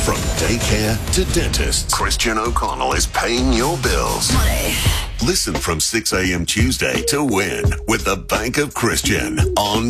From daycare to dentist, Christian O'Connell is paying your bills. Money. Listen from 6 a.m. Tuesday to win with the Bank of Christian on